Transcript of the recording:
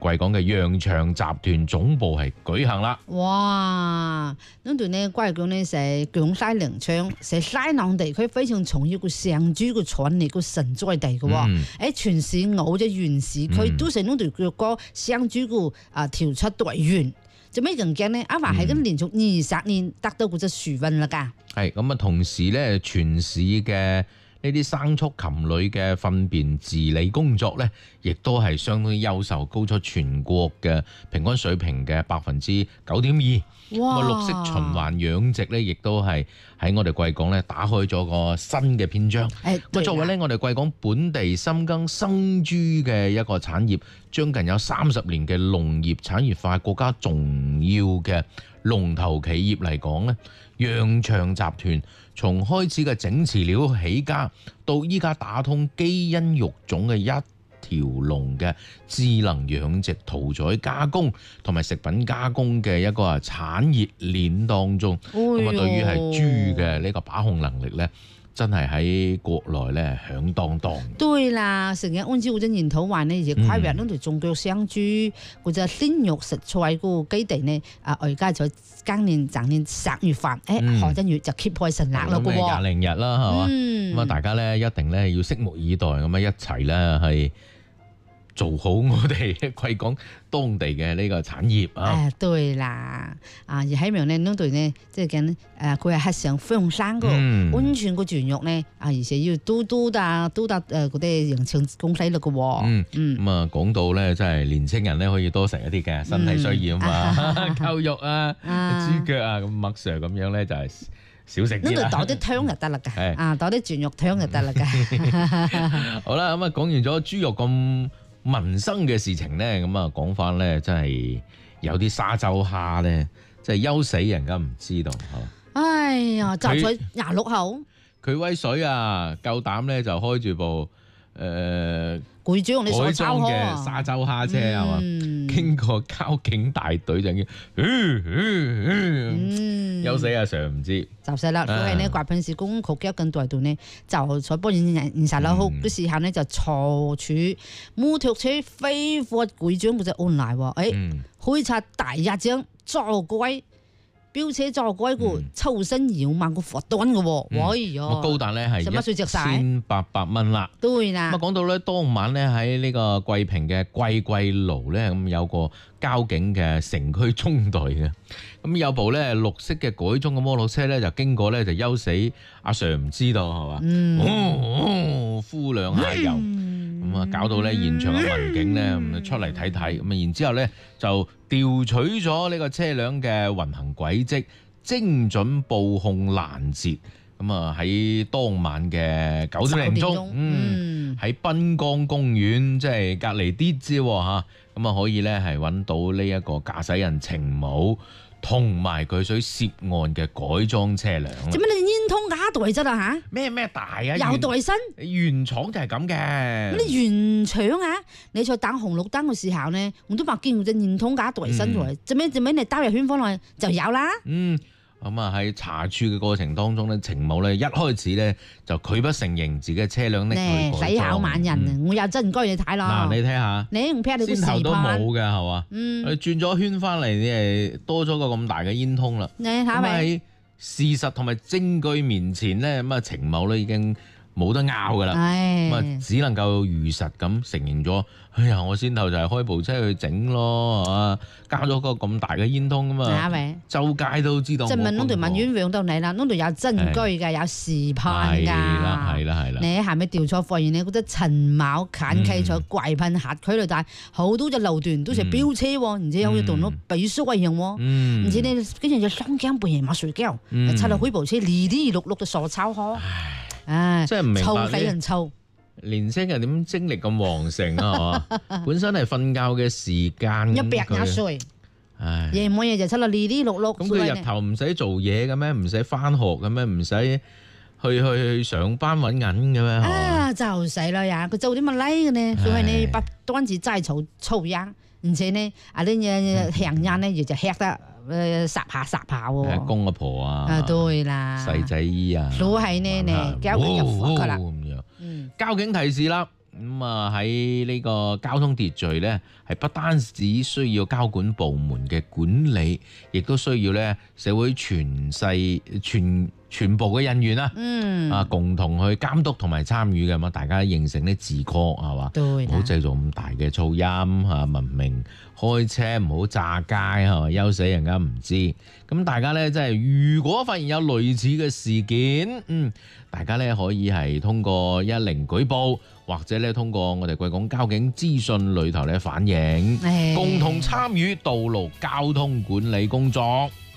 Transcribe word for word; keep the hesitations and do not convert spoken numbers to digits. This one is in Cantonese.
貴港嘅揚長集團總部係舉行啦。 哇！呢度呢貴港呢係廣西臨昌，係西南地區非常重要嘅香豬嘅產地個神在地嘅喎。 嗯喺全市澳嘅縣市區都係呢度叫個香豬嘅啊調出隊員。做咩咁驚呢？阿華係咁連續二十年得到嗰隻殊榮啦㗎。 係咁啊，同時咧，全市嘅呢啲生畜禽類嘅糞便治理工作咧，亦都係相當優秀，高出全國嘅平均水平嘅百分之九點二。 哇！ 綠色循環養殖咧，亦都係喺我哋貴港咧打開咗個新嘅篇章。咁、欸、作為咧我哋貴港本地深耕生豬嘅一個產業，將近有三十年嘅農業產業化國家重要嘅龍頭企業嚟講咧，揚長集團從開始嘅整飼料起家，到依家打通基因育種嘅一條龍嘅智能養殖、屠宰加工同埋食品加工嘅一個啊產業鏈當中，咁啊、哎、對於係豬嘅呢個把控能力咧，真係喺國內咧響當當。對啦，成日按照嗰隻研討話呢，亦跨越呢條中國香豬嗰隻鮮肉食材嗰個基地呢，啊外加咗今年整年十月份，誒何振宇就揭開神額啦嘅喎， 廿零日啦，係嘛？咁啊，大家咧一定咧要拭目以待，咁啊一齊咧係做好我哋貴港當地嘅呢個產業啊！ 誒，對啦，啊而喺明呢呢度呢，即係緊誒，佢係黑上放生個安全個絕育呢，啊而且要嘟嘟啊嘟達誒嗰啲營養公司咯嘅喎。 嗯嗯，咁啊講到咧，真係年青人咧可以多食一啲嘅身體需要啊嘛，扣肉啊、豬腳啊，咁麥 Sir 咁樣咧就係少食啲啦。呢度倒啲湯就得啦㗎，啊倒啲絕肉湯就得啦㗎。 好啦，咁啊講完咗豬肉咁民生嘅事情咧，咁啊講翻咧，真係有啲沙洲蝦咧，即係憂死人家唔知道，係嘛？ 哎呀，就喺廿六號， 佢威水啊，夠膽咧就開住部誒改裝你所裝嘅沙洲蝦車係嘛？經過交警大隊就叫，憂死阿 Sir 唔知。 就係啦，佢係呢刮平時公共局嘅一根大道呢，就在幫人人十六號嘅時候呢，就坐住摩托車非法改裝嗰隻案例喎，誒開拆第一張左拐飆車左拐個抽身擾民個罰單嘅喎，哎呀， 高達咧係一千八百蚊啦。 對啦， 咁啊講到咧當晚咧喺呢個貴平嘅貴貴路咧，咁有個交警嘅城區中隊嘅，咁有部咧綠色嘅改裝嘅摩托車咧就經過咧就憂死阿 Sir 唔知道係嘛，嗯哦哦、呼兩下油。嗯咁啊，搞到咧現場嘅民警咧咁出嚟睇睇，咁啊然之後咧就調取咗呢個車輛嘅運行軌跡，精準報控攔截。咁啊喺當晚嘅九點零鐘，嗯喺濱江公園即係隔離啲啫嚇，咁啊可以咧係揾到呢一個駕駛人程模同埋佢所涉案嘅改裝車輛。 做咩你煙通假代質啊嚇？ 咩咩大啊？ 有代身？ 原廠就係咁嘅。 你原廠啊？你在等紅綠燈嘅時候呢，我都話見過隻煙通假代身咗嚟。做咩做咩你兜入圈方內就有啦？嗯。 咁啊喺查處嘅過程當中咧，程某咧一開始咧就拒不承認自己嘅車輛拎去改裝。 死口萬人啊！我有真該你睇啦。 嗱，你睇下， 你唔劈你個視頻。 先頭都冇嘅係嘛？嗯。佢轉咗圈翻嚟，你係多咗個咁大嘅煙通啦。 你睇下咪。 喺事實同埋證據面前咧，咁啊程某咧已經冇得拗噶啦。咁啊只能夠如實咁承認咗。哎呀，我先頭就係開部車去整咯，啊，加咗個咁大嘅煙通咁嘛，周街都知道。即係問嗰條文員讓到你啦，嗰度有證據㗎，有視頻㗎。係啦，係啦，係啦。 你係咪調錯發現你覺得陳某近期在貴賓轄區裏，但係好多隻路段都係飆車喎，而且好似同到比速一樣喎。而且你跟住就雙鏡半夜冇睡覺，拆落開部車，哩哩碌碌嘅傻炒呵。唉， 真係唔明白臭死人臭。 年青人點精力咁旺盛啊？本身係瞓覺嘅時間， 一百廿歲，夜晚夜就出嚟哩哩碌碌。 咁佢日頭唔使做嘢嘅咩？唔使返學嘅咩？唔使去去去上班揾銀嘅咩？ 啊，就死啦呀！佢做啲乜嚟嘅呢？所以呢，不單止齋嘈嘈呀，而且呢，啊啲嘢行人呢，亦就吃得誒霎下霎下喎。 公阿婆啊， 啊對啦， 細仔姨啊， 所以呢呢交警就罰佢啦。 嗯，交警提示啦， 咁啊喺呢個交通秩序呢，係不單止需要交管部門嘅管理，亦都需要呢社會全勢全全部嘅人員啦， 嗯啊共同去監督同埋參與嘅嘛，大家形成呢自覺係嘛，唔好製造咁大嘅噪音嚇，文明開車，唔好炸街係嘛，憂死人家唔知。咁大家呢，即係如果發現有類似嘅事件，嗯，大家呢可以係通過一零舉報，或者呢通過我哋貴港交警資訊裏頭呢反映， 誒共同參與道路交通管理工作。